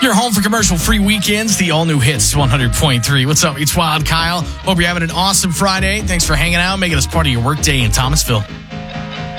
Your home for commercial-free weekends, the all-new Hits 100.3. What's up? It's Wild Kyle. Hope you're having an awesome Friday. Thanks for hanging out, making us part of your workday in Thomasville.